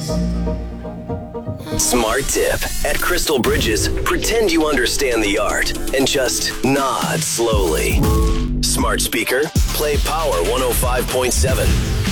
Smart tip. At Crystal Bridges, pretend you understand the art and just nod slowly. Smart speaker, play Power 105.7.